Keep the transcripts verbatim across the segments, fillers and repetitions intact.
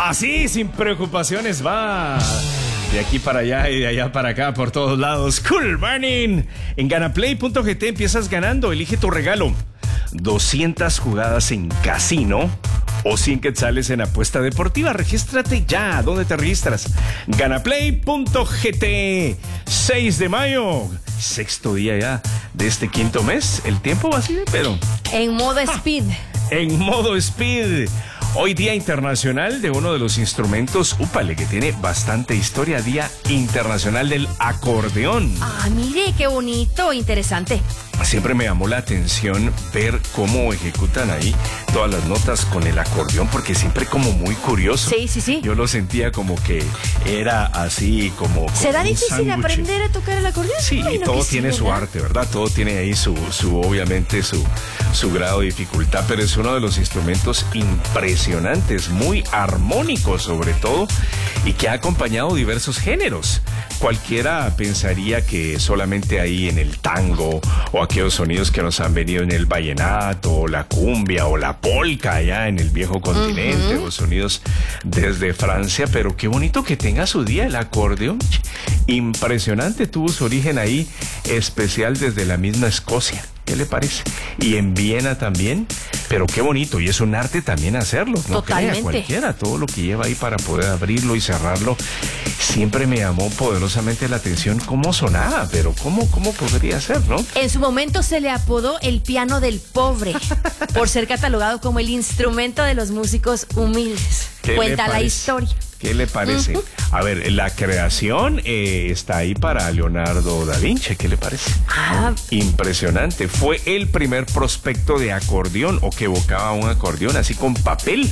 Así, sin preocupaciones, va de aquí para allá y de allá para acá, por todos lados. Cool Morning. En ganaplay punto g t empiezas ganando. Elige tu regalo. doscientas jugadas en casino o cien quetzales en apuesta deportiva. Regístrate ya. ¿Dónde te registras? ganaplay punto g t. seis de mayo. Sexto día ya de este quinto mes. El tiempo va así, pero... En modo speed. En modo speed. Hoy Día Internacional de uno de los instrumentos, úpale, que tiene bastante historia, Día Internacional del Acordeón. Ah, mire, qué bonito, interesante. Siempre me llamó la atención ver cómo ejecutan ahí todas las notas con el acordeón, porque siempre como muy curioso. Sí, sí, sí. Yo lo sentía como que era así como... como ¿Será un difícil sándwich. aprender a tocar el acordeón? Sí, Bueno, todo que sí, tiene su ¿verdad? arte, ¿verdad? Todo tiene ahí su, su obviamente, su, su grado de dificultad, pero es uno de los instrumentos impresionantes, muy armónicos sobre todo, y que ha acompañado diversos géneros. Cualquiera pensaría que solamente ahí en el tango o aquellos sonidos que nos han venido en el vallenato, o la cumbia o la polca allá en el viejo continente, uh-huh. Los sonidos desde Francia, pero qué bonito que tenga su día el acordeón. Impresionante, tuvo su origen ahí especial desde la misma Escocia. ¿Qué le parece? Y en Viena también, pero qué bonito, y es un arte también hacerlo, no Totalmente. crea cualquiera, todo lo que lleva ahí para poder abrirlo y cerrarlo, siempre me llamó poderosamente la atención cómo sonaba, pero cómo, cómo podría ser, ¿no? En su momento se le apodó el piano del pobre, por ser catalogado como el instrumento de los músicos humildes. Cuenta la historia. ¿Qué le parece? Uh-huh. A ver, la creación eh, está ahí para Leonardo da Vinci. ¿Qué le parece? Ah. Impresionante. Fue el primer prospecto de acordeón o que evocaba un acordeón así con papel.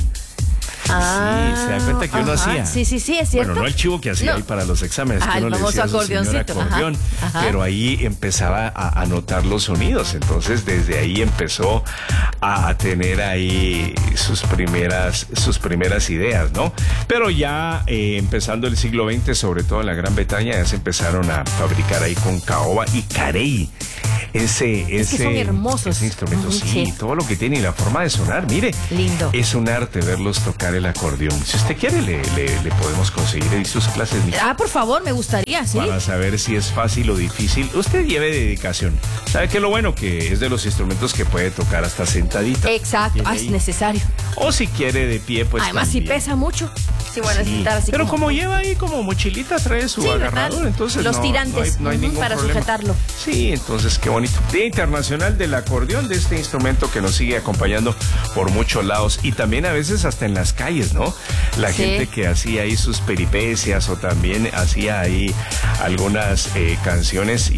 Ah, sí, se da cuenta que uno ajá. hacía. Sí, sí, sí, es cierto. Bueno, no el chivo que hacía no. ahí para los exámenes, ah, que uno el le famoso decía a su señor acordeón, ajá, ajá. pero ahí empezaba a anotar los sonidos, entonces desde ahí empezó a tener ahí sus primeras, sus primeras ideas, ¿no? Pero ya eh, empezando el siglo veinte, sobre todo en la Gran Bretaña, ya se empezaron a fabricar ahí con caoba y carey. Ese, es ese, que son hermosos. Ese instrumento, sí, sí, todo lo que tiene y la forma de sonar, mire. Lindo. Es un arte verlos tocar el acordeón. Si usted quiere, le, le, le podemos conseguir ahí sus clases. Ah, por favor, me gustaría, sí. Para saber si es fácil o difícil. Usted lleve dedicación. ¿Sabe qué? Lo bueno que es de los instrumentos que puede tocar hasta sentadita. Exacto, ah, es necesario. O si quiere de pie, pues además, también. si pesa mucho. Sí, bueno, sí. así Pero como... como lleva ahí como mochilita, trae su sí, agarrador, ¿verdad? entonces los no, tirantes no hay, no hay uh-huh, ningún para problema. sujetarlo. Sí, entonces qué bonito. Día Internacional del Acordeón, de este instrumento que nos sigue acompañando por muchos lados y también a veces hasta en las calles, ¿no? La sí. gente que hacía ahí sus peripecias o también hacía ahí algunas eh, canciones